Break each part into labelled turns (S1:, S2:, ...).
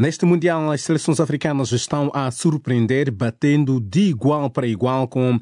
S1: Neste Mundial, as seleções africanas estão a surpreender, batendo de igual para igual com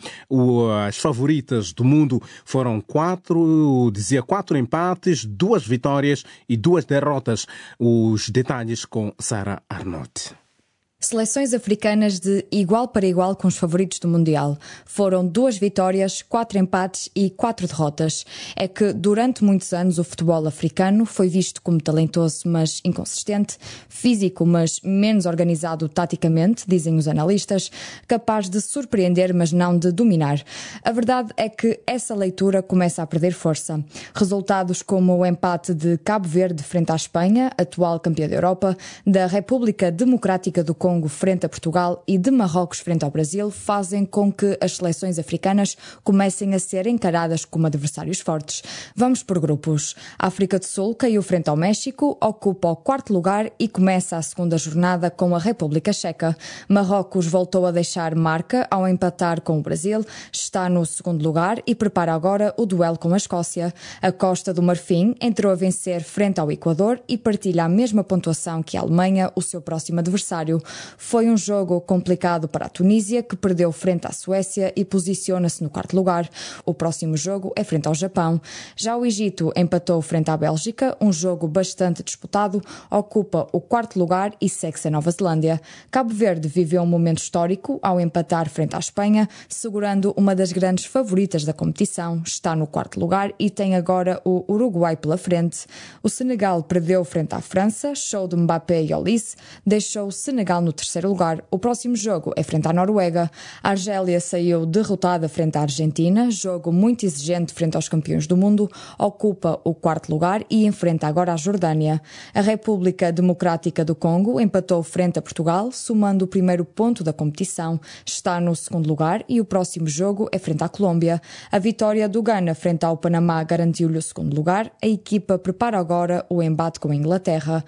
S1: as favoritas do mundo. Foram quatro empates, 2 vitórias e 2 derrotas. Os detalhes com Sara Arnott.
S2: Seleções africanas de igual para igual com os favoritos do Mundial. Foram 2 vitórias, 4 empates e 4 derrotas. É que durante muitos anos o futebol africano foi visto como talentoso, mas inconsistente, físico, mas menos organizado taticamente, dizem os analistas, capaz de surpreender, mas não de dominar. A verdade é que essa leitura começa a perder força. Resultados como o empate de Cabo Verde frente à Espanha, atual campeã da Europa, da República Democrática do Congo frente a Portugal e de Marrocos frente ao Brasil fazem com que as seleções africanas comecem a ser encaradas como adversários fortes. Vamos por grupos. A África do Sul caiu frente ao México, ocupa o 4º lugar e começa a segunda jornada com a República Checa. Marrocos voltou a deixar marca ao empatar com o Brasil, está no 2º lugar e prepara agora o duelo com a Escócia. A Costa do Marfim entrou a vencer frente ao Equador e partilha a mesma pontuação que a Alemanha, o seu próximo adversário. Foi um jogo complicado para a Tunísia, que perdeu frente à Suécia e posiciona-se no 4º lugar. O próximo jogo é frente ao Japão. Já o Egito empatou frente à Bélgica, um jogo bastante disputado, ocupa o 4º lugar e segue-se a Nova Zelândia. Cabo Verde viveu um momento histórico ao empatar frente à Espanha, segurando uma das grandes favoritas da competição. Está no 4º lugar e tem agora o Uruguai pela frente. O Senegal perdeu frente à França, show de Mbappé e Olise, deixou o Senegal no 3º lugar. O próximo jogo é frente à Noruega. A Argélia saiu derrotada frente à Argentina, jogo muito exigente frente aos campeões do mundo, ocupa o 4º lugar e enfrenta agora a Jordânia. A República Democrática do Congo empatou frente a Portugal, somando o primeiro ponto da competição. Está no 2º lugar e o próximo jogo é frente à Colômbia. A vitória do Ghana frente ao Panamá garantiu-lhe o 2º lugar. A equipa prepara agora o embate com a Inglaterra.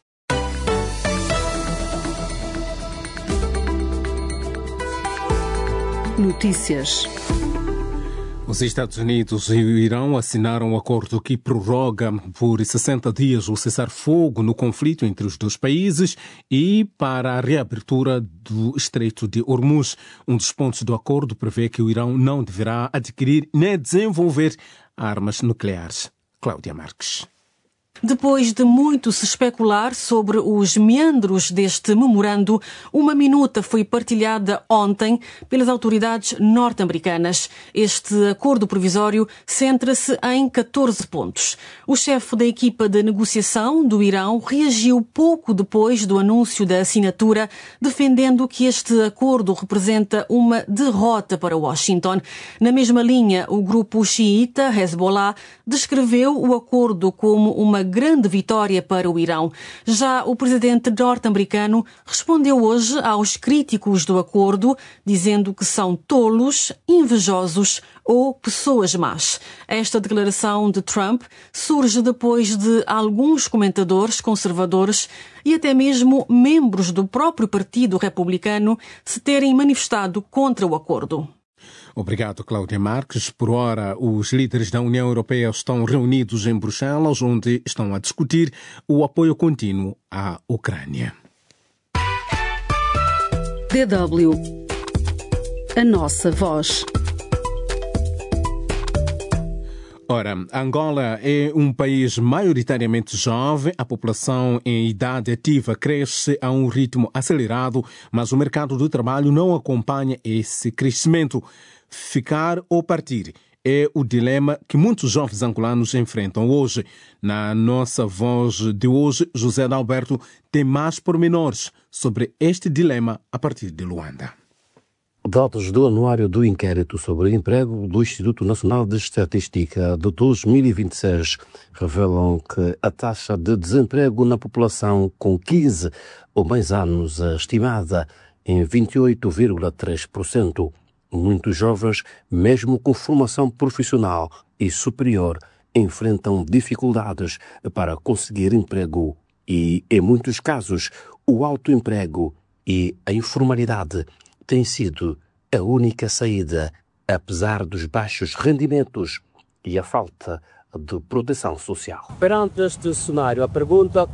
S3: Notícias.
S1: Os Estados Unidos e o Irão assinaram um acordo que prorroga por 60 dias o cessar-fogo no conflito entre os dois países e para a reabertura do Estreito de Hormuz. Um dos pontos do acordo prevê que o Irão não deverá adquirir nem desenvolver armas nucleares. Cláudia Marques.
S3: Depois de muito se especular sobre os meandros deste memorando, uma minuta foi partilhada ontem pelas autoridades norte-americanas. Este acordo provisório centra-se em 14 pontos. O chefe da equipa de negociação do Irão reagiu pouco depois do anúncio da assinatura, defendendo que este acordo representa uma derrota para Washington. Na mesma linha, o grupo xiita Hezbollah descreveu o acordo como uma grande vitória para o Irão. Já o presidente norte-americano respondeu hoje aos críticos do acordo, dizendo que são tolos, invejosos ou pessoas más. Esta declaração de Trump surge depois de alguns comentadores conservadores e até mesmo membros do próprio Partido Republicano se terem manifestado contra o acordo.
S1: Obrigado, Cláudia Marques. Por ora, os líderes da União Europeia estão reunidos em Bruxelas, onde estão a discutir o apoio contínuo à Ucrânia.
S4: DW. A nossa voz.
S1: Ora, Angola é um país maioritariamente jovem, a população em idade ativa cresce a um ritmo acelerado, mas o mercado do trabalho não acompanha esse crescimento. Ficar ou partir é o dilema que muitos jovens angolanos enfrentam hoje. Na nossa voz de hoje, José Adalberto tem mais pormenores sobre este dilema a partir de Luanda.
S5: Dados do Anuário do Inquérito sobre o Emprego do Instituto Nacional de Estatística de 2026 revelam que a taxa de desemprego na população com 15 ou mais anos é estimada em 28,3%. Muitos jovens, mesmo com formação profissional e superior, enfrentam dificuldades para conseguir emprego e, em muitos casos, o autoemprego e a informalidade tem sido a única saída, apesar dos baixos rendimentos e a falta de proteção social. Perante este cenário, a pergunta